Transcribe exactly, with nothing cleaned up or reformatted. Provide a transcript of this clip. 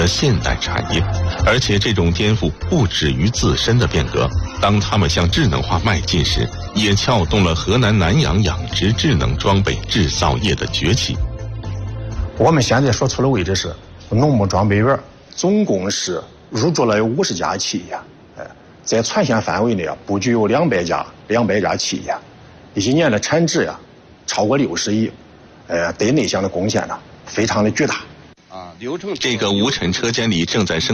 的现代产业。而且这种颠覆不止于自身的变革，当他们向智能化迈进时，也撬动了河南南阳养殖智能装备制造业的崛起。 我们现在所处的位置是农牧装备园，总共是入驻了有五十家企业，呃，在全县范围内啊，布局有两百家两百家企业，一年的产值呀超过六十亿，呃，对内向的贡献呢非常的巨大。 这个无尘车间里正在生